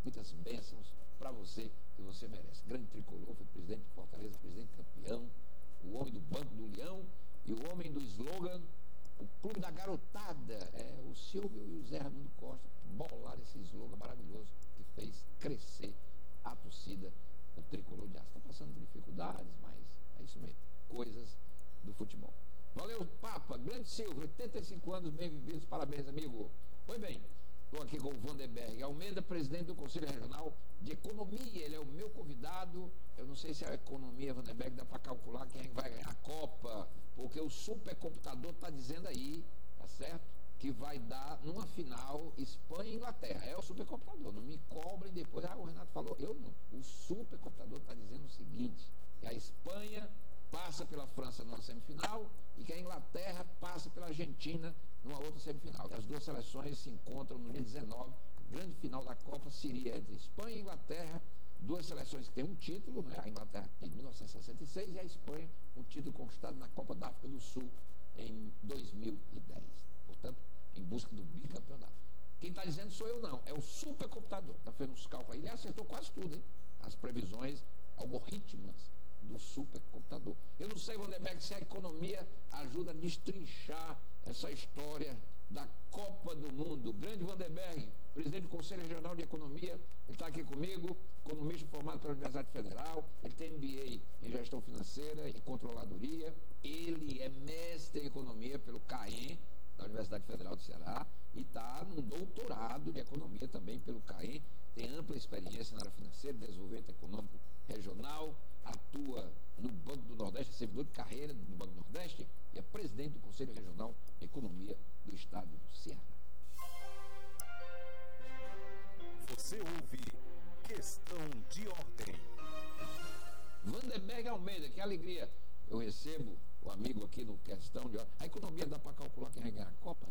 muitas bênçãos para você, que você merece. Grande tricolor, foi presidente de Fortaleza, presidente campeão, o homem do Banco do Leão e o homem do slogan, o Clube da Garotada. O Silvio e o Zé Raimundo Costa bolaram esse slogan maravilhoso que fez crescer a torcida do tricolor de aço. Está passando por dificuldades, mas é isso mesmo, coisas do futebol. Valeu, Papa, grande Silvio, 85 anos bem vividos, parabéns, amigo. Pois bem, estou aqui com o Vanderberg Almeida, presidente do Conselho Regional de Economia. Ele é o meu convidado. Eu não sei se a economia, Vanderberg, dá para calcular quem vai ganhar a Copa, porque o supercomputador está dizendo aí, tá certo? Que vai dar numa final Espanha e Inglaterra. É o supercomputador, não me cobrem depois. O Renato falou, eu não. O supercomputador está dizendo o seguinte, que a Espanha passa pela França numa semifinal e que a Inglaterra passa pela Argentina numa outra semifinal. As duas seleções se encontram no dia 19. A grande final da Copa seria entre Espanha e Inglaterra, duas seleções que têm um título, né? A Inglaterra em 1966 e a Espanha um título conquistado na Copa da África do Sul em 2010. Portanto, em busca do bicampeonato. Quem está dizendo sou eu não, é o supercomputador. Está fazendo os cálculos aí. Ele acertou quase tudo, hein? As previsões algorítmicas do supercomputador. Eu não sei, Vanderberg, se a economia ajuda a destrinchar essa história da Copa do Mundo. Grande Vanderberg, presidente do Conselho Regional de Economia, ele está aqui comigo, economista formado pela Universidade Federal, ele tem MBA em Gestão Financeira e Controladoria, ele é mestre em Economia pelo CAEM, da Universidade Federal do Ceará, e está num doutorado de Economia também pelo CAEM, tem ampla experiência na área financeira, desenvolvimento econômico regional, atua no Banco do Nordeste, é servidor de carreira do Banco do Nordeste e é presidente do Conselho Regional de Economia do Estado do Ceará. Você ouve Questão de Ordem. Vanderberg Almeida, que alegria. Eu recebo o amigo aqui no Questão de Ordem. A economia dá para calcular quem vai ganhar a Copa?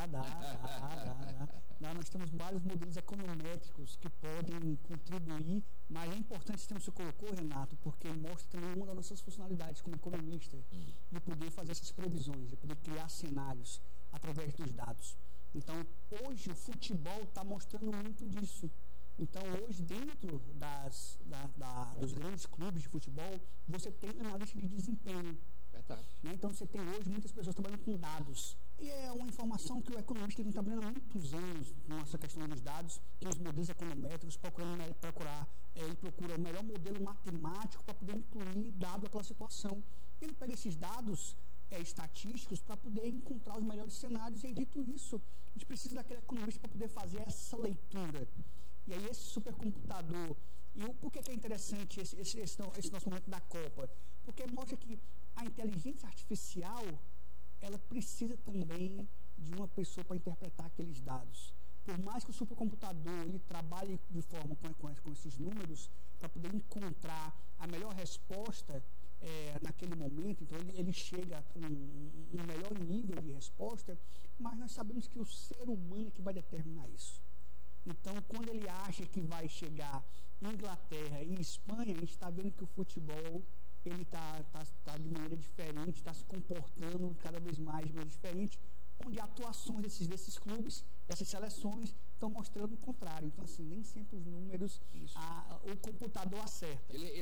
Dá. Nós temos vários modelos econométricos que podem contribuir, mas é importante esse termo que você colocou, Renato, porque mostra também uma das nossas funcionalidades como economista, de poder fazer essas previsões, de poder criar cenários através dos dados. Então, hoje o futebol está mostrando muito disso. Então, hoje, dentro dos grandes clubes de futebol, você tem analista de desempenho. Verdade. Né? Então, você tem hoje muitas pessoas trabalhando com dados. E é uma informação que o economista vem trabalhando há muitos anos nessa questão dos dados, com os modelos econométricos, ele procura o melhor modelo matemático para poder incluir dado aquela situação. Ele pega esses dados estatísticos para poder encontrar os melhores cenários, e dito isso, a gente precisa daquele economista para poder fazer essa leitura. E aí esse supercomputador, por que é interessante esse nosso momento da Copa? Porque mostra que a inteligência artificial, ela precisa também de uma pessoa para interpretar aqueles dados. Por mais que o supercomputador ele trabalhe de forma com esses números, para poder encontrar a melhor resposta naquele momento, então ele chega a um melhor nível de resposta, mas nós sabemos que o ser humano é que vai determinar isso. Então, quando ele acha que vai chegar Inglaterra e Espanha, a gente está vendo que o futebol ele está de maneira diferente, está se comportando cada vez mais de maneira diferente, onde atuações desses clubes, dessas seleções, estão mostrando o contrário. Então, assim, nem sempre os números, o computador acerta.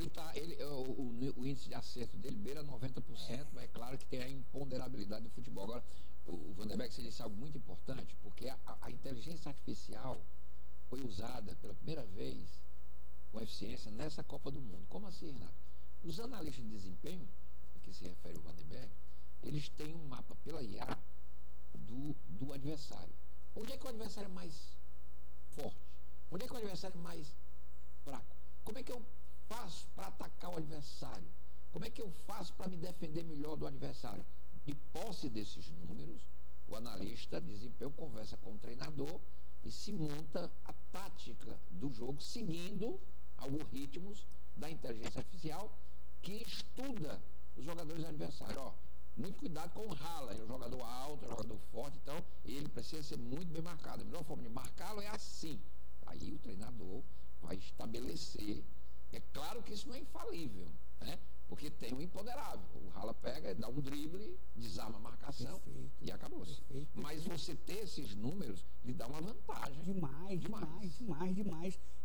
O índice de acerto dele beira 90%, mas é claro que tem a imponderabilidade do futebol. Agora, o Vanderberg, você disse algo muito importante, porque a inteligência artificial foi usada pela primeira vez com eficiência nessa Copa do Mundo. Como assim, Renato? Os analistas de desempenho, a que se refere o Vanderberg, eles têm um mapa pela IA do adversário. Onde é que o adversário é mais forte? Onde é que o adversário é mais fraco? Como é que eu faço para atacar o adversário? Como é que eu faço para me defender melhor do adversário? De posse desses números, o analista de desempenho conversa com o treinador e se monta a tática do jogo seguindo algoritmos da inteligência artificial que estuda os jogadores adversários. Muito cuidado com o Haaland, é um jogador alto, é um jogador forte, então ele precisa ser muito bem marcado. A melhor forma de marcá-lo é assim. Aí o treinador vai estabelecer. É claro que isso não é infalível, né? Porque tem o imponderável. O Haaland pega, dá um drible, desarma a marcação e acabou-se. Mas você ter esses números lhe dá uma vantagem. Demais.